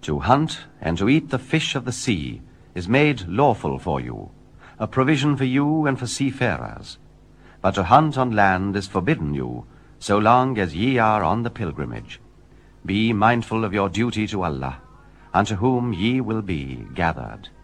To hunt and to eat the fish of the sea is made lawful for you, a provision for you and for seafarers. But to hunt on land is forbidden you, so long as ye are on the pilgrimage. Be mindful of your duty to Allah, unto whom ye will be gathered.